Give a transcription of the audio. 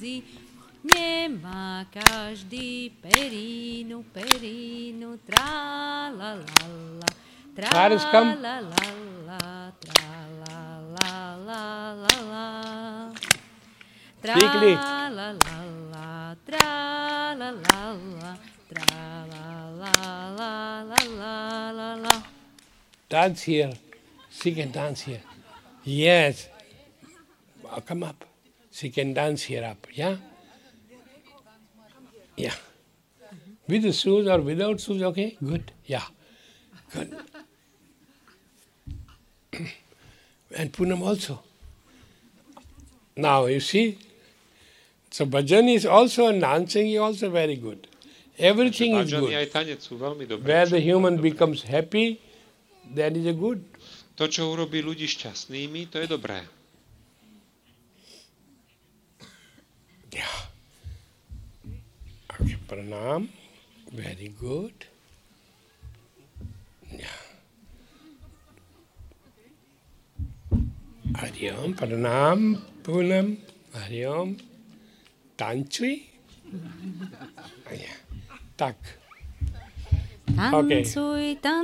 peniazy, nemá každý perínu, tra-la-la-la, tra-la-la-la, tra-la-la-la-la, tra-la-la-la, tra-la-la-la, tra-la-la-la-la-la. Dance here. She can dance here. Yes. Come up. She can dance here up. Yeah? Yeah. With the shoes or without shoes, okay? Good. Yeah. Good. And Poonam also. Now, you see, so bhajan is also, and dancing is also very good. Everything is good. Where the human becomes happy, that is a good. To, čo urobí ľudí šťastnými, to je dobré. Yeah. Okay, pranam. Very good. Yeah. Hari Om, pranam, Poonam, Hari Om. Tanchui? Yeah. Tak. Tancuj,